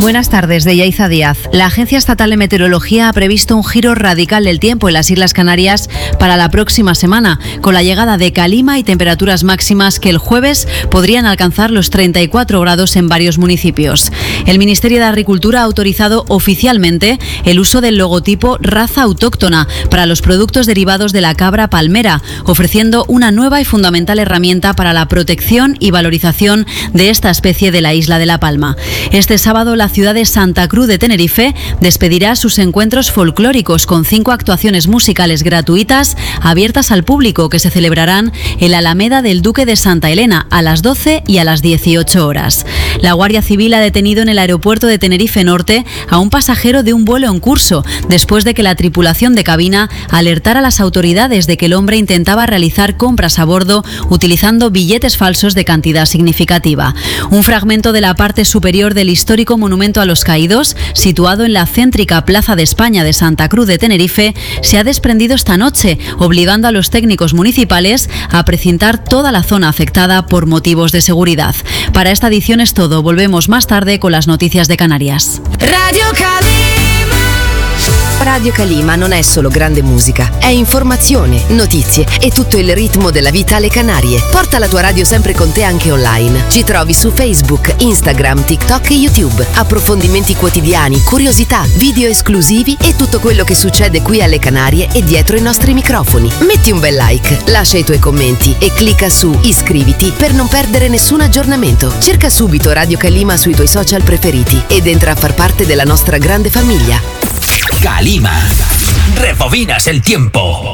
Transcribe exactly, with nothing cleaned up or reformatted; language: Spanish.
Buenas tardes, de Yaiza Díaz. La Agencia Estatal de Meteorología ha previsto un giro radical del tiempo en las Islas Canarias para la próxima semana, con la llegada de calima y temperaturas máximas que el jueves podrían alcanzar los treinta y cuatro grados en varios municipios. El Ministerio de Agricultura ha autorizado oficialmente el uso del logotipo raza autóctona para los productos derivados de la cabra palmera, ofreciendo una nueva y fundamental herramienta para la protección y valorización de esta especie de la isla de La Palma. Este sábado, la ciudad de Santa Cruz de Tenerife despedirá sus encuentros folclóricos con cinco actuaciones musicales gratuitas abiertas al público que se celebrarán en la Alameda del Duque de Santa Elena a las doce y a las dieciocho horas. La Guardia Civil ha detenido en el aeropuerto de Tenerife Norte a un pasajero de un vuelo en curso después de que la tripulación de cabina alertara a las autoridades de que el hombre intentaba realizar compras a bordo utilizando billetes falsos de cantidad significativa. Un fragmento de la parte superior del histórico monumento a los Caídos, situado en la céntrica Plaza de España de Santa Cruz de Tenerife, se ha desprendido esta noche, obligando a los técnicos municipales a precintar toda la zona afectada por motivos de seguridad. Para esta edición es todo. Volvemos más tarde con las noticias de Canarias. Radio Calima. Radio Calima non è solo grande musica, è informazione, notizie e tutto il ritmo della vita alle Canarie. Porta la tua radio sempre con te anche online. Ci trovi su Facebook, Instagram, TikTok e YouTube. Approfondimenti quotidiani, curiosità, video esclusivi e tutto quello che succede qui alle Canarie e dietro i nostri microfoni. Metti un bel like, lascia i tuoi commenti e clicca su iscriviti per non perdere nessun aggiornamento. Cerca subito Radio Calima sui tuoi social preferiti ed entra a far parte della nostra grande famiglia. Calima. Rebobinas el tiempo.